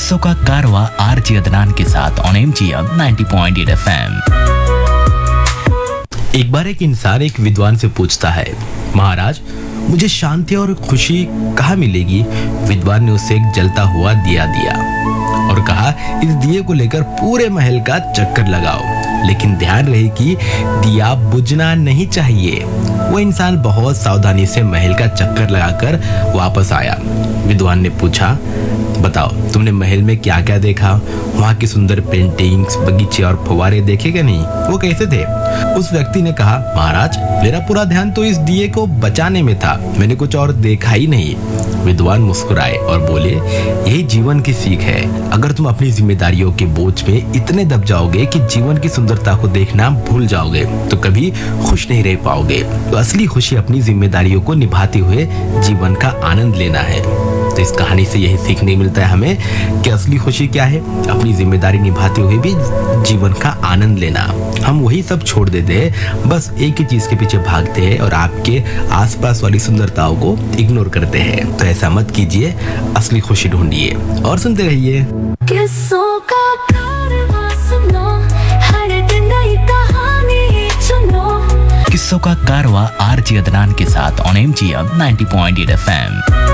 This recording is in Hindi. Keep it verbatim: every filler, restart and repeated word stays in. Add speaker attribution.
Speaker 1: किस्सों का कारवां आरजे अदनान के साथ on MGM ninety point eight FM.
Speaker 2: एक बार एक इंसान एक विद्वान से पूछता है, महाराज मुझे शांति और खुशी कहाँ मिलेगी? विद्वान ने उसे एक जलता हुआ दिया दिया और कहा, इस दिए को लेकर पूरे महल का चक्कर लगाओ, लेकिन ध्यान रहे कि दिया बुझना नहीं चाहिए। वो इंसान बहुत सावधानी से महल का चक्कर लगाकर वापस आया। विद्वान ने पूछा, बताओ तुमने महल में क्या क्या देखा? वहाँ की सुंदर पेंटिंग्स, बगीचे और फव्वारे देखे क्या नहीं? वो कैसे थे? उस व्यक्ति ने कहा, महाराज मेरा पूरा ध्यान तो इस दिए को बचाने में था, मैंने कुछ और देखा ही नहीं। विद्वान मुस्कुराए और बोले, यही जीवन की सीख है। अगर तुम अपनी जिम्मेदारियों के बोझ में इतने दब जाओगे कि जीवन की सुंदरता को देखना भूल जाओगे तो कभी खुश नहीं रह पाओगे। तो असली खुशी अपनी जिम्मेदारियों को निभाते हुए जीवन का आनंद लेना है। तो इस कहानी से यही सीखने मिलता है हमें कि असली खुशी क्या है, अपनी जिम्मेदारी निभाते हुए भी जीवन का आनंद लेना। हम वही सब छोड़ देते हैं, बस एक ही चीज के पीछे भागते हैं और आपके आसपास वाली सुंदरताओं को इग्नोर करते हैं। तो ऐसा मत कीजिए, असली खुशी ढूंढिए और सुनते रहिए
Speaker 3: किस्सों का कारवां सुनो, हर दिन नई कहानी सुनो।
Speaker 1: किस्सों का कारवां आरजे अदनान के साथ on MGM ninety point eight FM.